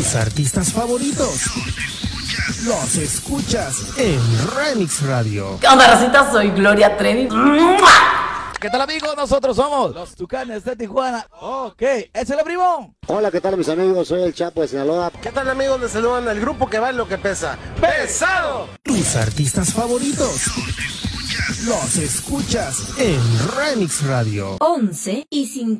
Tus artistas favoritos los escuchas en Remix Radio. ¿Qué onda, racita? Soy Gloria Trevi. ¿Qué tal, amigos? Nosotros somos los Tucanes de Tijuana. Ok, ¡es el primo! Hola, ¿qué tal, mis amigos? Soy el Chapo de Sinaloa. ¿Qué tal, amigos? Les saludan el grupo que va en lo que pesa. ¡Pesado! Tus artistas favoritos los escuchas en Remix Radio. 11:50